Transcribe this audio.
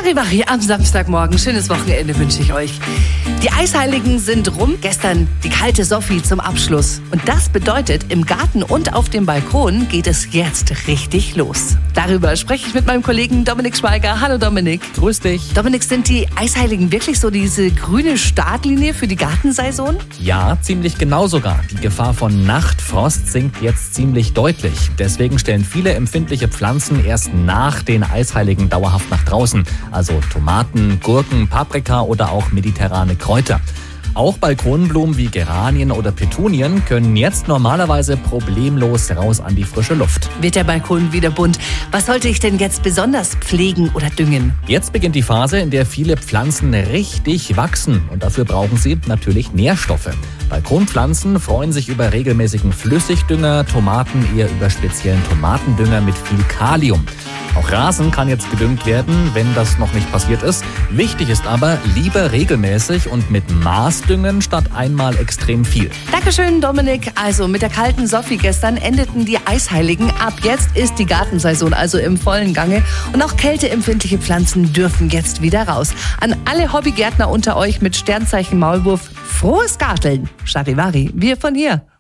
Charivari am Samstagmorgen. Schönes Wochenende wünsche ich euch. Die Eisheiligen sind rum. Gestern die kalte Sophie zum Abschluss. Und das bedeutet, im Garten und auf dem Balkon geht es jetzt richtig los. Darüber spreche ich mit meinem Kollegen Dominik Schweiger. Hallo Dominik. Grüß dich. Dominik, sind die Eisheiligen wirklich so diese grüne Startlinie für die Gartensaison? Ja, ziemlich genau sogar. Die Gefahr von Nachtfrost sinkt jetzt ziemlich deutlich. Deswegen stellen viele empfindliche Pflanzen erst nach den Eisheiligen dauerhaft nach draußen. Also Tomaten, Gurken, Paprika oder auch mediterrane Kräuter. Auch Balkonblumen wie Geranien oder Petunien können jetzt normalerweise problemlos raus an die frische Luft. Wird der Balkon wieder bunt? Was sollte ich denn jetzt besonders pflegen oder düngen? Jetzt beginnt die Phase, in der viele Pflanzen richtig wachsen. Und dafür brauchen sie natürlich Nährstoffe. Balkonpflanzen freuen sich über regelmäßigen Flüssigdünger, Tomaten eher über speziellen Tomatendünger mit viel Kalium. Auch Rasen kann jetzt gedüngt werden, wenn das noch nicht passiert ist. Wichtig ist aber, lieber regelmäßig und mit Maß düngen statt einmal extrem viel. Dankeschön, Dominik. Also mit der kalten Sophie gestern endeten die Eisheiligen. Ab jetzt ist die Gartensaison also im vollen Gange. Und auch kälteempfindliche Pflanzen dürfen jetzt wieder raus. An alle Hobbygärtner unter euch mit Sternzeichen Maulwurf, frohes Garteln. Charivari, wir von hier.